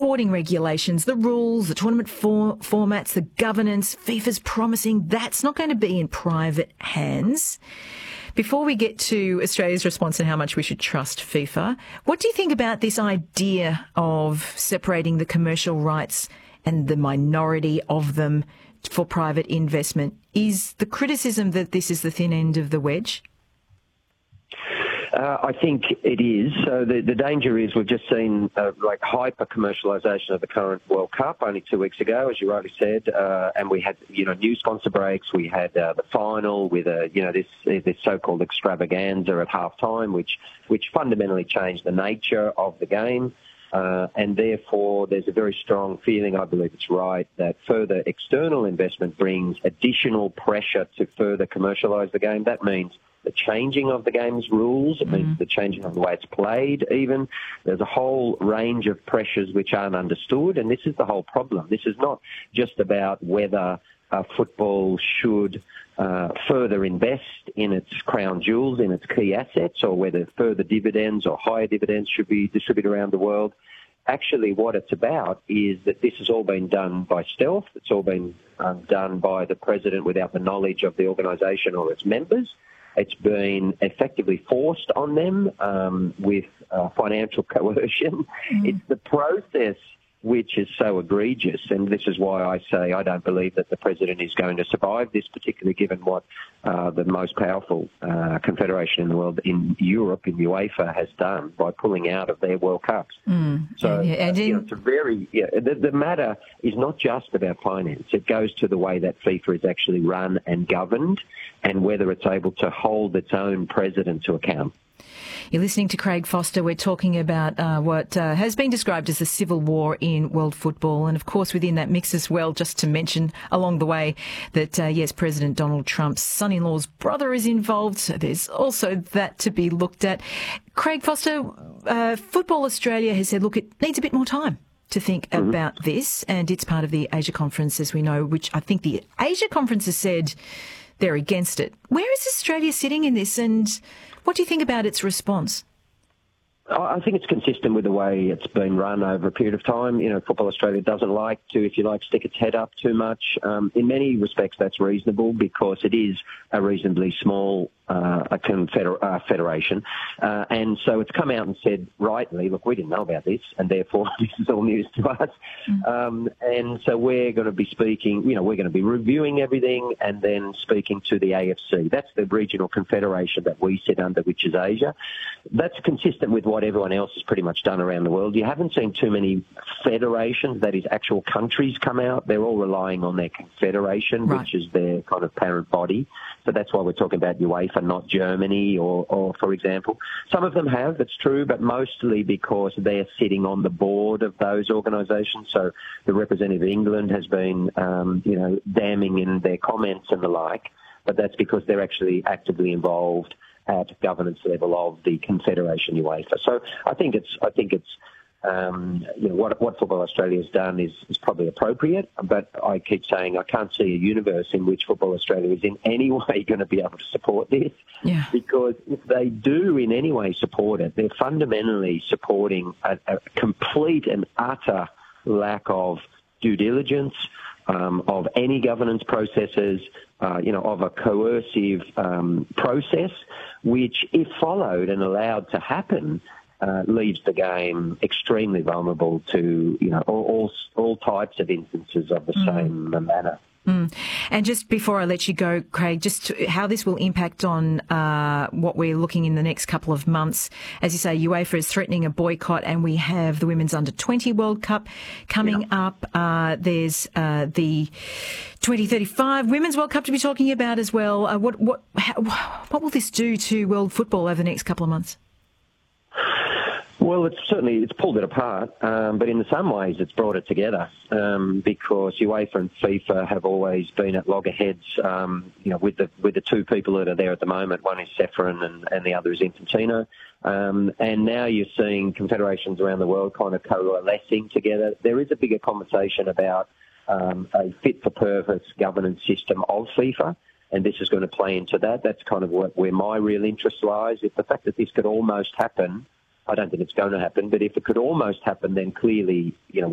sporting regulations, the rules, the tournament formats, the governance, FIFA's promising that's not going to be in private hands. Before we get to Australia's response and how much we should trust FIFA, what do you think about this idea of separating the commercial rights and the minority of them for private investment? Is the criticism that this is the thin end of the wedge? I think it is. So the danger is we've just seen hyper-commercialisation of the current World Cup only 2 weeks ago, as you rightly said, and we had new sponsor breaks. We had the final with this so-called extravaganza at half-time, which fundamentally changed the nature of the game. And therefore, there's a very strong feeling, I believe it's right, that further external investment brings additional pressure to further commercialise the game. That means the changing of the game's rules. It means the changing of the way it's played even. There's a whole range of pressures which aren't understood, and this is the whole problem. This is not just about whether football should further invest in its crown jewels, in its key assets, or whether further dividends or higher dividends should be distributed around the world. Actually, what it's about is that this has all been done by stealth. It's all been done by the president without the knowledge of the organisation or its members. It's been effectively forced on them with financial coercion. It's the process which is so egregious, and this is why I say I don't believe that the president is going to survive this, particularly given what the most powerful confederation in the world, in Europe, in UEFA, has done by pulling out of their World Cups. It's a very the matter is not just about finance. It goes to the way that FIFA is actually run and governed, and whether it's able to hold its own president to account. You're listening to Craig Foster. We're talking about what has been described as the civil war in world football. And, of course, within that mix as well, just to mention along the way that, yes, President Donald Trump's son-in-law's brother is involved. So there's also that to be looked at. Craig Foster, Football Australia has said, look, it needs a bit more time to think about this. And it's part of the Asia Conference, as we know, which I think the Asia Conference has said they're against it. Where is Australia sitting in this, and what do you think about its response? I think it's consistent with the way it's been run over a period of time. Football Australia doesn't like to, if you like, stick its head up too much. In many respects, that's reasonable because it is a reasonably small federation. And so it's come out and said, rightly, look, we didn't know about this, and therefore this is all news to us. And so we're going to be speaking, we're going to be reviewing everything and then speaking to the AFC. That's the regional confederation that we sit under, which is Asia. That's consistent with what everyone else has pretty much done around the world. You haven't seen too many federations, that is actual countries, come out. They're all relying on their confederation, which is their kind of parent body. So that's why we're talking about UEFA, not Germany or for example. Some of them have, that's true, but mostly because they're sitting on the board of those organisations. So the representative of England has been, damning in their comments and the like, but that's because they're actually actively involved at governance level of the Confederation UEFA. So I think it's what Football Australia has done is probably appropriate, but I keep saying I can't see a universe in which Football Australia is in any way going to be able to support this, because if they do in any way support it, they're fundamentally supporting a complete and utter lack of due diligence, of any governance processes, of a coercive process, which, if followed and allowed to happen, leaves the game extremely vulnerable to all types of instances of the same manner. And just before I let you go, Craig, just how this will impact on what we're looking in the next couple of months. As you say, UEFA is threatening a boycott, and we have the Women's Under-20 World Cup coming up. There's the 2035 Women's World Cup to be talking about as well. What will this do to world football over the next couple of months? Well, it's pulled it apart, but in some ways it's brought it together because UEFA and FIFA have always been at loggerheads, with the two people that are there at the moment. One is Ceferin and the other is Infantino. And now you're seeing confederations around the world kind of coalescing together. There is a bigger conversation about a fit-for-purpose governance system of FIFA, and this is going to play into that. That's kind of where my real interest lies. If the fact that this could almost happen, I don't think it's going to happen, but if it could almost happen, then clearly,